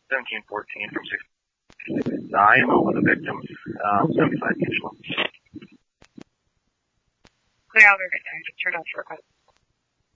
1714 from 6. The IMO of the victims, 75 each one. Clear out, I just turned off for a question.